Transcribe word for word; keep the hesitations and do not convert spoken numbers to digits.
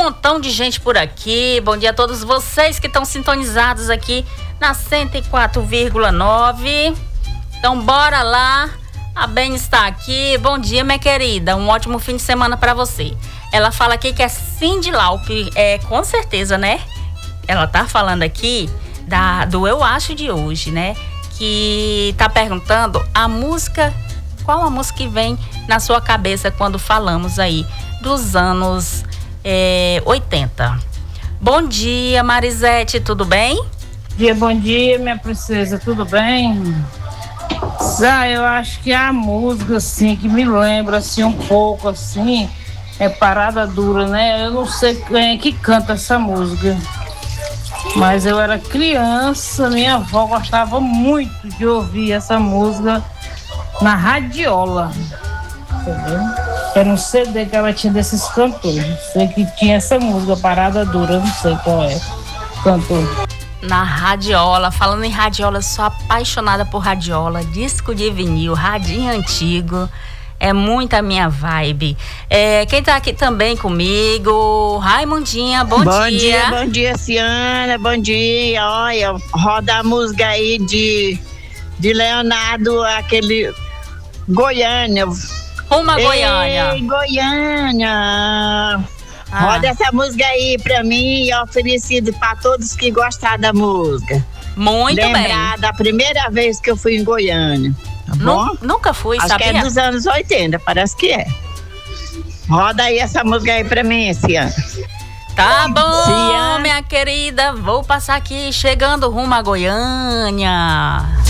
montão de gente por aqui. Bom dia a todos vocês que estão sintonizados aqui na cento e quatro vírgula nove. Então bora lá. A Beni está aqui. Bom dia, minha querida. Um ótimo fim de semana para você. Ela fala aqui que é Cindy Laupe. É, com certeza, né? Ela tá falando aqui da, do Eu Acho de hoje, né? Que tá perguntando a música, qual a música que vem na sua cabeça quando falamos aí dos anos é, oitenta. Bom dia, Marisete, tudo bem? Bom dia, bom dia, minha princesa, tudo bem? Ah, eu acho que a música, assim, que me lembra, assim, um pouco, assim, é Parada Dura, né? Eu não sei quem é que canta essa música, mas eu era criança, minha avó gostava muito de ouvir essa música na radiola, entendeu? Era um C D que ela tinha desses cantores. Sei que tinha essa música, Parada Dura, não sei qual é cantor. Na radiola, falando em radiola, eu sou apaixonada por radiola, disco de vinil, radinho antigo, é muito a minha vibe. É, quem tá aqui também comigo, Raimundinha, bom, bom dia. dia. Bom dia, Ciana, bom dia. Olha, roda a música aí de, de Leonardo, aquele Goiânia. Uma Goiânia. Ei, Goiânia. Ah. Roda essa música aí pra mim e oferecido pra todos que gostaram da música. Muito Lembrar bem. Lembrar da primeira vez que eu fui em Goiânia. Tá bom? Nunca fui, Acho sabia? Acho que é dos anos oitenta, parece que é. Roda aí essa música aí pra mim esse ano. Tá bom, Ciana. minha querida. Vou passar aqui, chegando rumo a Goiânia.